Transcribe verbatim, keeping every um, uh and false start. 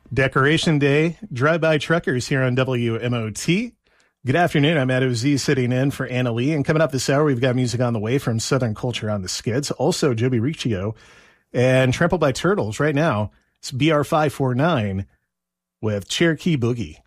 Decoration Day, Drive-By Truckers here on W M O T. Good afternoon. I'm Ed O Z sitting in for Anna Lee. And coming up this hour, we've got music on the way from Southern Culture on the Skids. Also, Joby Riccio and Trampled by Turtles. Right now, it's B R five forty-nine with Cherokee Boogie.